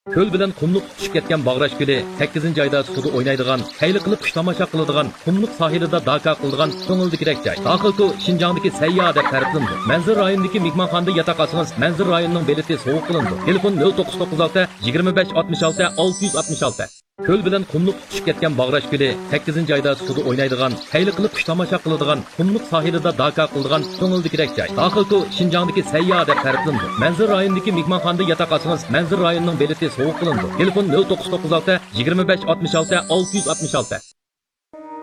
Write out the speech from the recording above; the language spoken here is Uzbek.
Ko'l bilan qumliq tutishib ketgan Bag'rash ko'li 8-oyda suvda o'ynaydigan, xayli qilib qush tomosha qiladigan, qumliq sohilida daka qiladigan ko'ngildikirek joy. Daxilku Şinjandagi sayya deb ta'riflandi. Manzil rayonidagi mehmonxonada yotoq olsangiz, Manzil rayonining beleti sovuq qilindi. Telefon 0996 25 66 666. Ko'l bilan qumliq tutishib ketgan Bag'rash ko'li 8-oyda suvda o'ynaydigan, xayli qilib qush tomosha qiladigan, qumliq sohilida daka qiladigan ko'ngildikirek joy. Daxilku Şinjandagi sayya deb ta'riflandi. Manzil rayonidagi mehmonxonada yotoq olsangiz, Manzil rayonining beleti sovuq qilindi. Telefon 0996 25 66 666.